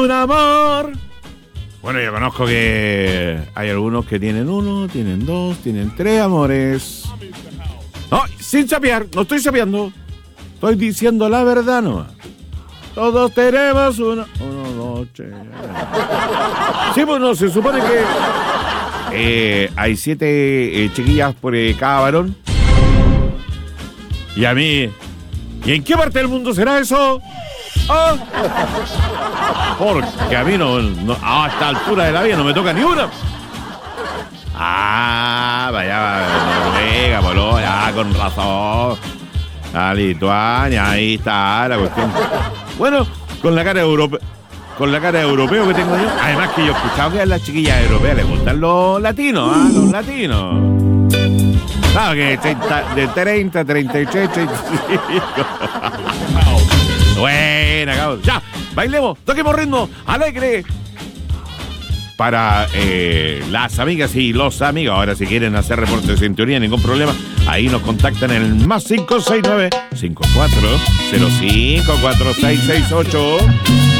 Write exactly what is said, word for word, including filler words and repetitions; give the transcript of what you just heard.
Un amor. Bueno, yo conozco que hay algunos que tienen uno, tienen dos, tienen tres amores. No, sin sapear, no estoy sapeando. Estoy diciendo la verdad, no. Todos tenemos uno, uno, dos, tres. Sí, pues no, se supone que eh, hay siete eh, chiquillas por eh, cada varón. Y a mí, ¿y en qué parte del mundo será eso? ¿Ah? Porque a mí no, no, a esta altura de la vida no me toca ni una. Ah, vaya, Noruega, Polonia, ah, con razón. La Lituania, ahí está la cuestión. Bueno, con la cara europea, con la cara de europeo que tengo yo. Además que yo he escuchado que a las chiquillas europeas les gustan los latinos, ¿ah? Los latinos. Claro que treinta, de treinta, treinta y tres, treinta y cinco. Buena, cabrón. Ya, bailemos, toquemos ritmo, alegre. Para eh, las amigas y los amigos. Ahora, si quieren hacer reportes en teoría, ningún problema. Ahí nos contactan en el más cinco seis nueve, cinco cuatro cero cinco, cuatro seis seis ocho.